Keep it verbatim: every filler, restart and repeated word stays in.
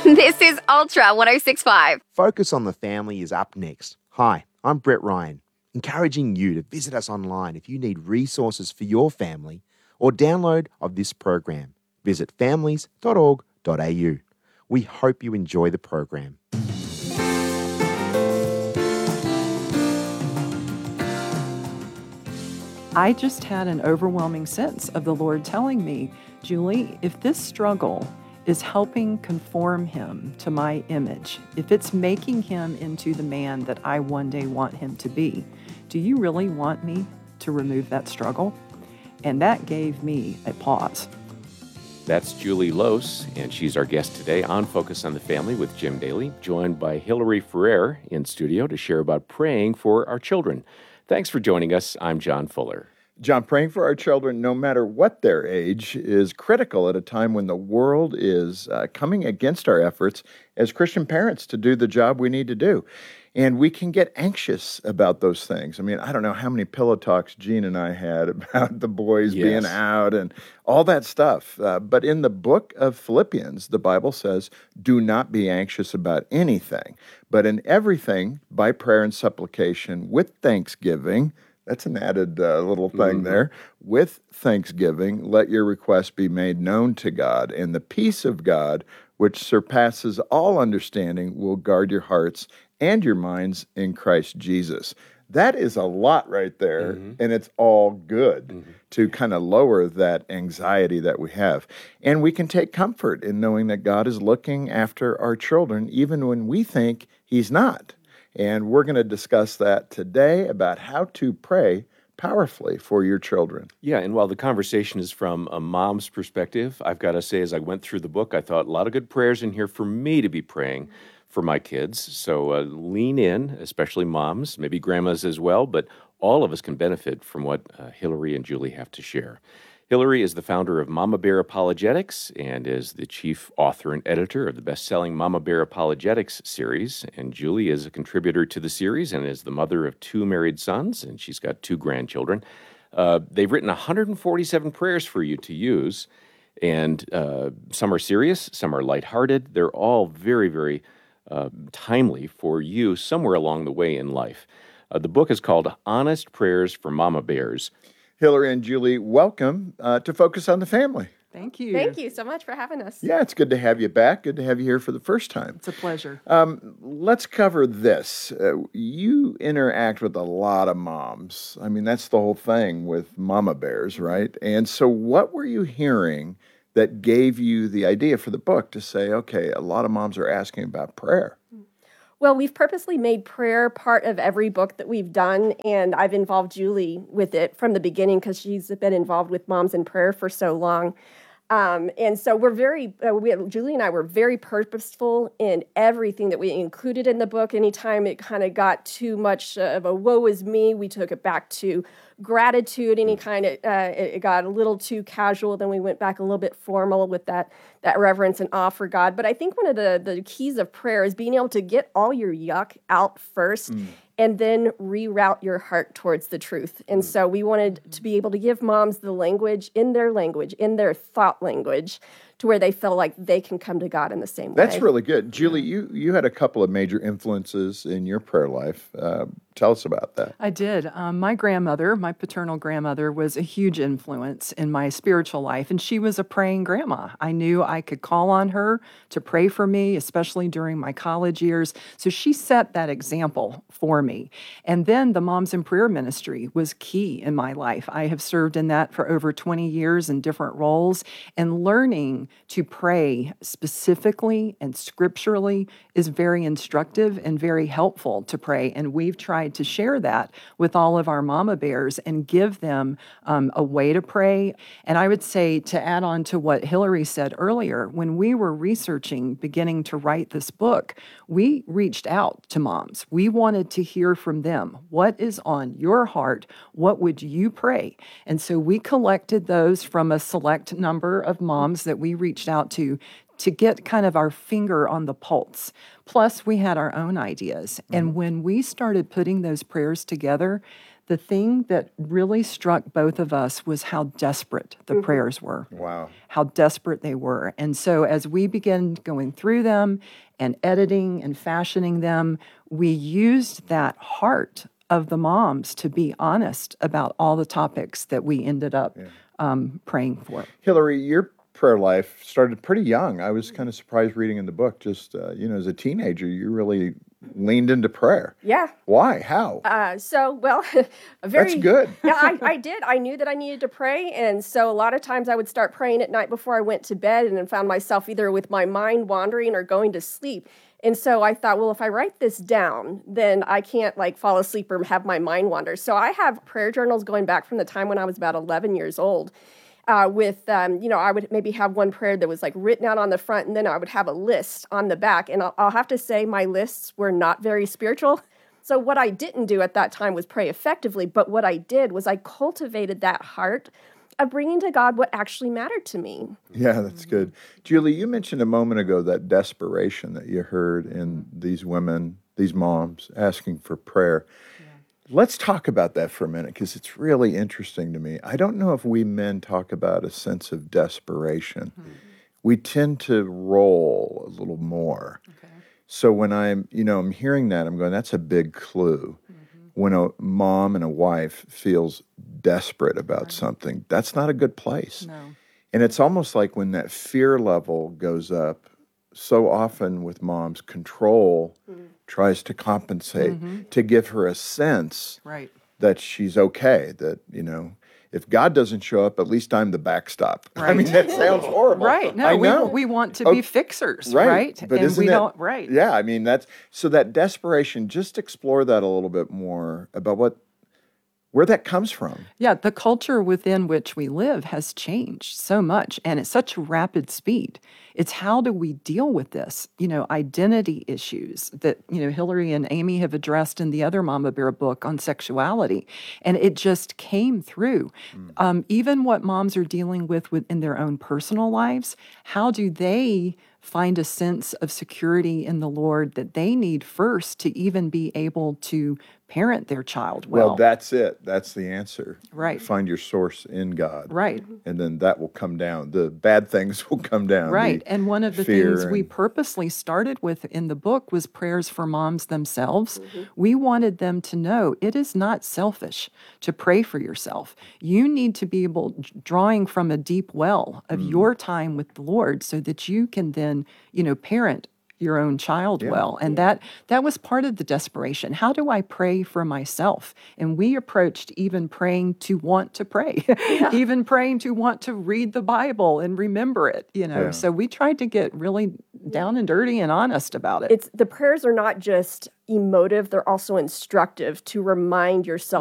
This is Ultra one oh six point five. Focus on the Family is up next. Hi, I'm Brett Ryan, encouraging you to visit us online if you need resources for your family or download of this program. Visit families dot org dot a u. We hope you enjoy the program. I just had an overwhelming sense of the Lord telling me, Julie, if this struggle is helping conform him to my image, if it's making him into the man that I one day want him to be, do you really want me to remove that struggle? And that gave me a pause. That's Julie Lose, and she's our guest today on Focus on the Family with Jim Daly, joined by Hillary Ferrer in studio to share about praying for our children. Thanks for joining us. I'm John Fuller. John, praying for our children, no matter what their age, is critical at a time when the world is uh, coming against our efforts as Christian parents to do the job we need to do. And we can get anxious about those things. I mean, I don't know how many pillow talks Gene and I had about the boys Yes. being out and all that stuff. Uh, but in the book of Philippians, the Bible says, do not be anxious about anything, but in everything, by prayer and supplication, with thanksgiving. That's an added uh, little thing Mm-hmm. there. With thanksgiving, let your requests be made known to God, and the peace of God, which surpasses all understanding, will guard your hearts and your minds in Christ Jesus. That is a lot right there, Mm-hmm. and it's all good Mm-hmm. to kind of lower that anxiety that we have. And we can take comfort in knowing that God is looking after our children, even when we think he's not. And we're going to discuss that today about how to pray powerfully for your children. Yeah, and while the conversation is from a mom's perspective, I've got to say, as I went through the book, I thought a lot of good prayers in here for me to be praying for my kids. So uh, lean in, especially moms, maybe grandmas as well, but all of us can benefit from what uh, Hillary and Julie have to share. Hillary is the founder of Mama Bear Apologetics and is the chief author and editor of the best-selling Mama Bear Apologetics series. And Julie is a contributor to the series and is the mother of two married sons, and she's got two grandchildren. Uh, they've written one hundred forty-seven prayers for you to use, and uh, some are serious, some are lighthearted. They're all very, very uh, timely for you somewhere along the way in life. Uh, the book is called Honest Prayers for Mama Bears. Hillary and Julie, welcome uh, to Focus on the Family. Thank you. Thank you so much for having us. Yeah, it's good to have you back. Good to have you here for the first time. It's a pleasure. Um, let's cover this. Uh, you interact with a lot of moms. I mean, that's the whole thing with Mama Bears, right? And so what were you hearing that gave you the idea for the book to say, okay, a lot of moms are asking about prayer? Well, we've purposely made prayer part of every book that we've done, and I've involved Julie with it from the beginning because she's been involved with Moms in Prayer for so long. Um, and so we're very, uh, we, Julie and I were very purposeful in everything that we included in the book. Anytime it kind of got too much of a woe is me, we took it back to gratitude. Any kind of, uh, it, it got a little too casual, then we went back a little bit formal with that that reverence and awe for God. But I think one of the, the keys of prayer is being able to get all your yuck out first mm. and then reroute your heart towards the truth. And mm. so we wanted to be able to give moms the language, in their language, in their thought language, to where they feel like they can come to God in the same way. That's really good. Julie, you, you had a couple of major influences in your prayer life. Uh, tell us about that. I did. Um, my grandmother, my paternal grandmother, was a huge influence in my spiritual life, and she was a praying grandma. I knew I could call on her to pray for me, especially during my college years. So she set that example for me. And then the Moms in Prayer ministry was key in my life. I have served in that for over twenty years in different roles, and learning to pray specifically and scripturally is very instructive and very helpful to pray. And we've tried to share that with all of our mama bears and give them um, a way to pray. And I would say, to add on to what Hillary said earlier, when we were researching, beginning to write this book, we reached out to moms. We wanted to hear from them. What is on your heart? What would you pray? And so we collected those from a select number of moms that we reached out to to get kind of our finger on the pulse. Plus, we had our own ideas. Mm-hmm. And when we started putting those prayers together, the thing that really struck both of us was how desperate the prayers were. Wow. How desperate they were. And so as we began going through them and editing and fashioning them, we used that heart of the moms to be honest about all the topics that we ended up yeah. um, praying for. Hillary, your prayer life started pretty young. I was kind of surprised reading in the book, just, uh, you know, as a teenager, you really leaned into prayer. Yeah. Why? How? Uh, so, well, a very, That's good. yeah, I, I did. I knew that I needed to pray. And so a lot of times I would start praying at night before I went to bed and then found myself either with my mind wandering or going to sleep. And so I thought, well, if I write this down, then I can't like fall asleep or have my mind wander. So I have prayer journals going back from the time when I was about eleven years old. Uh, with, um, you know, I would maybe have one prayer that was like written out on the front, and then I would have a list on the back. And I'll, I'll have to say my lists were not very spiritual. So what I didn't do at that time was pray effectively. But what I did was I cultivated that heart of bringing to God what actually mattered to me. Yeah, that's good. Julie, you mentioned a moment ago that desperation that you heard in these women, these moms asking for prayer. Let's talk about that for a minute, because it's really interesting to me. I don't know if we men talk about a sense of desperation. Mm-hmm. We tend to roll a little more. Okay. So when I'm, you know, I'm hearing that, I'm going, that's a big clue. Mm-hmm. When a mom and a wife feels desperate about right. something, that's not a good place. No. And it's almost like when that fear level goes up, so often with moms, control mm-hmm. tries to compensate mm-hmm. to give her a sense right. that she's okay, that, you know, if God doesn't show up, at least I'm the backstop. Right. I mean, that sounds horrible. Right. No, I know. We, we want to okay. be fixers, right? right? But and isn't we that, don't, right. Yeah, I mean, that's, so that desperation, just explore that a little bit more about what, where that comes from. Yeah, the culture within which we live has changed so much, and at such rapid speed. It's how do we deal with this? You know, identity issues that, you know, Hillary and Amy have addressed in the other Mama Bear book on sexuality. And it just came through. Mm. Um, even what moms are dealing with within their own personal lives, how do they find a sense of security in the Lord that they need first to even be able to parent their child well? Well, that's it. That's the answer. Right. Find your source in God. Right. And then that will come down. The bad things will come down. Right. And one of the things and... we purposely started with in the book was prayers for moms themselves. Mm-hmm. We wanted them to know it is not selfish to pray for yourself. You need to be able, drawing from a deep well of mm. your time with the Lord so that you can then, you know, parent your own child yeah. well. And that that was part of the desperation. How do I pray for myself? And we approached even praying to want to pray, yeah. even praying to want to read the Bible and remember it, you know. Yeah. So we tried to get really down and dirty and honest about it. It's the prayers are not just emotive, they're also instructive to remind yourself